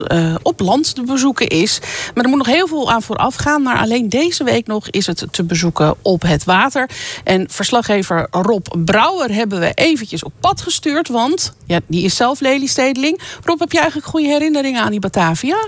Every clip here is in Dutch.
op land te bezoeken is. Maar er moet nog heel veel aan vooraf gaan. Maar alleen deze week nog is het te bezoeken op het water. En verslaggever Rob Brouwer hebben we eventjes op pad gestuurd. Want ja, die is zelf Lelystedling. Rob, heb je eigenlijk goede herinneringen aan die Batavia?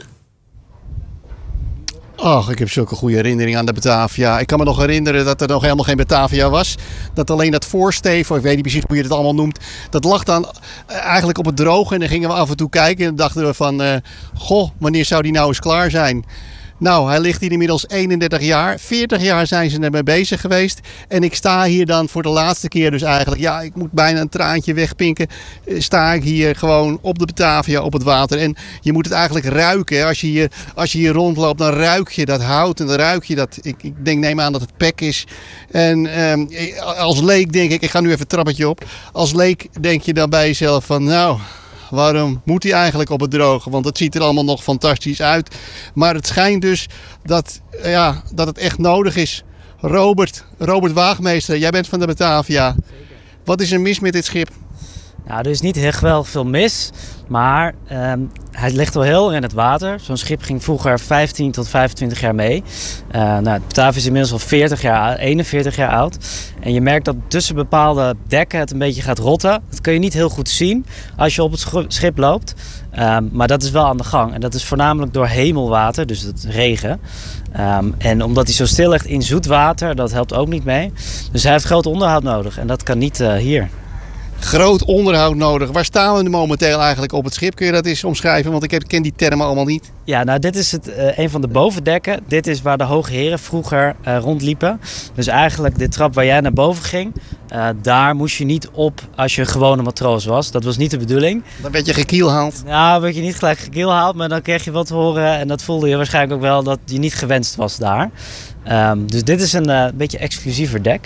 Och, ik heb zulke goede herinneringen aan de Batavia. Ik kan me nog herinneren dat er nog helemaal geen Batavia was. Dat alleen dat voorsteef, of ik weet niet precies hoe je het allemaal noemt, dat lag dan eigenlijk op het droge. En dan gingen we af en toe kijken en dachten we van, goh, wanneer zou die nou eens klaar zijn? Nou, hij ligt hier inmiddels 31 jaar. 40 jaar zijn ze ermee bezig geweest. En ik sta hier dan voor de laatste keer dus eigenlijk. Ja, ik moet bijna een traantje wegpinken. Sta ik hier gewoon op de Batavia op het water. En je moet het eigenlijk ruiken. Hè. Als je hier rondloopt, dan ruik je dat hout. En dan ruik je dat, ik neem aan dat het pek is. En als leek denk ik ga nu even het trappetje op. Als leek denk je dan bij jezelf van, nou, waarom moet hij eigenlijk op het droge? Want het ziet er allemaal nog fantastisch uit. Maar het schijnt dus dat het echt nodig is. Robert Waagmeester, jij bent van de Batavia. Wat is er mis met dit schip? Nou, er is niet heel geweldig veel mis, maar hij ligt wel heel in het water. Zo'n schip ging vroeger 15 tot 25 jaar mee. Batavia is inmiddels al 41 jaar oud. En je merkt dat tussen bepaalde dekken het een beetje gaat rotten. Dat kun je niet heel goed zien als je op het schip loopt. Maar dat is wel aan de gang. En dat is voornamelijk door hemelwater, dus het regen. En omdat hij zo stil ligt in zoet water, dat helpt ook niet mee. Dus hij heeft groot onderhoud nodig en dat kan niet hier. Groot onderhoud nodig. Waar staan we nu momenteel eigenlijk op het schip? Kun je dat eens omschrijven? Want ik ken die termen allemaal niet. Ja, nou dit is een van de bovendekken. Dit is waar de hoge heren vroeger rondliepen. Dus eigenlijk de trap waar jij naar boven ging, daar moest je niet op als je een gewone matroos was. Dat was niet de bedoeling. Dan werd je gekielhaald. Nou, werd je niet gelijk gekielhaald, maar dan kreeg je wat te horen. En dat voelde je waarschijnlijk ook wel dat je niet gewenst was daar. Dus dit is een beetje exclusiever dek.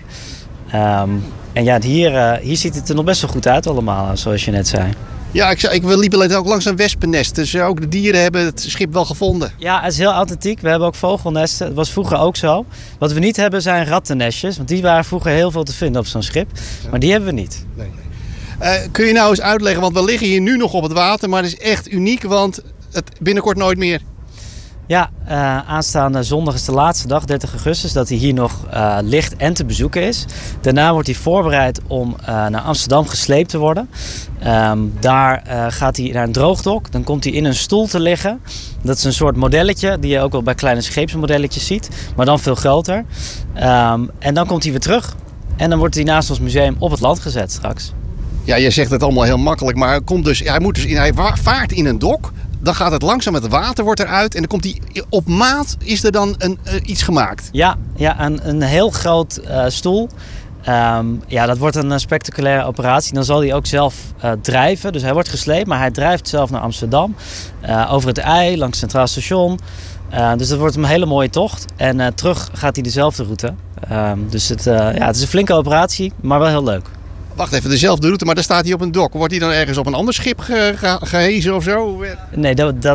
En ja, hier ziet het er nog best wel goed uit allemaal, zoals je net zei. Ja, ik liep alleen ook langs een wespennest. Dus ook de dieren hebben het schip wel gevonden. Ja, het is heel authentiek. We hebben ook vogelnesten. Dat was vroeger ook zo. Wat we niet hebben zijn rattennestjes. Want die waren vroeger heel veel te vinden op zo'n schip. Maar die hebben we niet. Nee. Kun je nou eens uitleggen, want we liggen hier nu nog op het water. Maar het is echt uniek, want het binnenkort nooit meer. Ja, aanstaande zondag is de laatste dag, 30 augustus, dat hij hier nog ligt en te bezoeken is. Daarna wordt hij voorbereid om naar Amsterdam gesleept te worden. Daar gaat hij naar een droogdok. Dan komt hij in een stoel te liggen. Dat is een soort modelletje die je ook wel bij kleine scheepsmodelletjes ziet, maar dan veel groter. En dan komt hij weer terug. En dan wordt hij naast ons museum op het land gezet straks. Ja, je zegt het allemaal heel makkelijk, maar hij vaart in een dok. Dan gaat het langzaam, het water wordt eruit en dan komt hij op maat, is er dan iets gemaakt? Ja, een heel groot stoel. Dat wordt een spectaculaire operatie. Dan zal hij ook zelf drijven. Dus hij wordt gesleept, maar hij drijft zelf naar Amsterdam. Over het IJ, langs het Centraal Station. Dus dat wordt een hele mooie tocht. En terug gaat hij dezelfde route. Dus het is een flinke operatie, maar wel heel leuk. Wacht even, dezelfde route, maar dan staat hij op een dok. Wordt hij dan ergens op een ander schip gehezen of zo? Nee,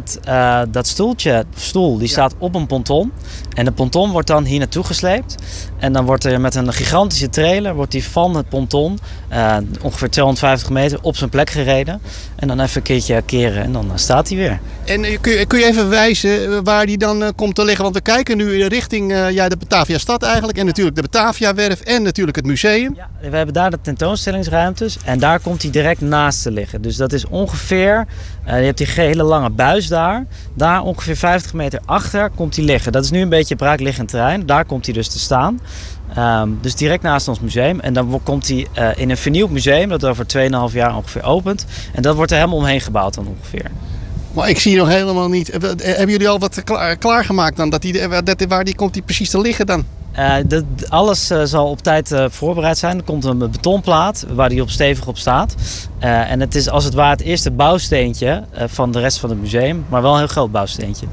dat stoel die staat op een ponton. En de ponton wordt dan hier naartoe gesleept. En dan wordt er met een gigantische trailer van het ponton, ongeveer 250 meter, op zijn plek gereden. En dan even een keertje keren en dan staat hij weer. En kun je even wijzen waar die dan komt te liggen? Want we kijken nu richting de Batavia stad eigenlijk. En natuurlijk de Bataviawerf en natuurlijk het museum. Ja, we hebben daar de tentoonstellingsruimtes. En daar komt hij direct naast te liggen. Dus dat is ongeveer, je hebt die hele lange buis daar. Daar ongeveer 50 meter achter komt hij liggen. Dat is nu een beetje braakliggend terrein. Daar komt hij dus te staan. Dus direct naast ons museum. En dan komt hij in een vernieuwd museum dat over 2,5 jaar ongeveer opent. En dat wordt er helemaal omheen gebouwd dan ongeveer. Maar ik zie nog helemaal niet. Hebben jullie al wat klaargemaakt dan? Waar komt die precies te liggen dan? Alles zal op tijd voorbereid zijn. Er komt een betonplaat waar die stevig op staat. En het is als het ware het eerste bouwsteentje van de rest van het museum. Maar wel een heel groot bouwsteentje.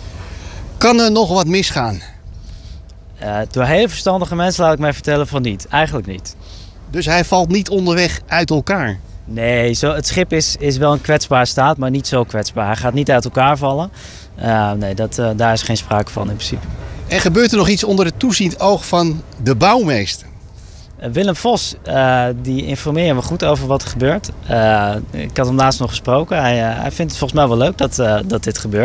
Kan er nog wat misgaan? Door hele verstandige mensen laat ik mij vertellen van niet. Eigenlijk niet. Dus hij valt niet onderweg uit elkaar? Nee, het schip is wel in kwetsbaar staat, maar niet zo kwetsbaar. Hij gaat niet uit elkaar vallen. Daar is geen sprake van in principe. En gebeurt er nog iets onder het toeziend oog van de bouwmeester? Willem Vos, die informeren we goed over wat er gebeurt. Ik had hem laatst nog gesproken. Hij vindt het volgens mij wel leuk dat dit gebeurt.